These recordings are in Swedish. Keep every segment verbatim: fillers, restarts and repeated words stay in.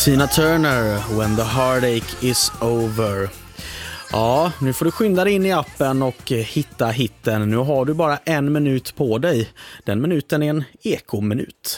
Tina Turner, When the Heartache is Over. Ja, nu får du skynda dig in i appen och hitta hitten. Nu har du bara en minut på dig. Den minuten är en ekominut.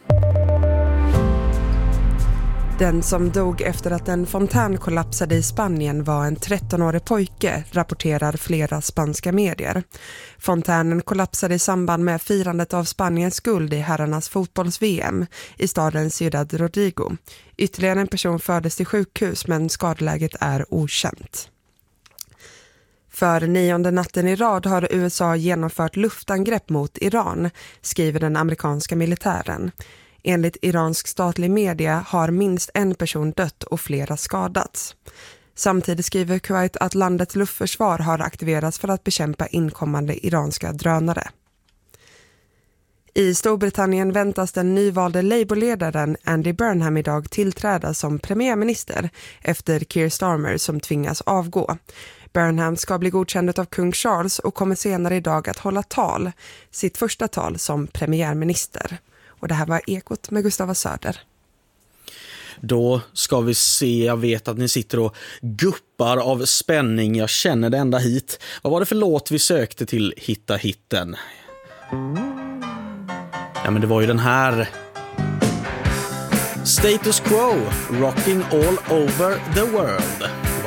Den som dog efter att en fontän kollapsade i Spanien var en trettonårig pojke, rapporterar flera spanska medier. Fontänen kollapsade i samband med firandet av Spaniens guld i herrarnas fotbolls-V M i staden Ciudad Rodrigo. Ytterligare en person fördes till sjukhus, men skadeläget är okänt. För nionde natten i rad har U S A genomfört luftangrepp mot Iran, skriver den amerikanska militären. Enligt iransk statlig media har minst en person dött och flera skadats. Samtidigt skriver Kuwait att landets luftförsvar har aktiverats för att bekämpa inkommande iranska drönare. I Storbritannien väntas den nyvalde Labour-ledaren Andy Burnham idag tillträda som premiärminister efter Keir Starmer som tvingas avgå. Burnham ska bli godkänd av kung Charles och kommer senare idag att hålla tal, sitt första tal som premiärminister. Och det här var Ekot med Gustava Söder. Då ska vi se, jag vet att ni sitter och guppar av spänning. Jag känner det ända hit. Vad var det för låt vi sökte till Hitta hitten? Ja, men det var ju den här. Status Quo, Rocking All Over the World.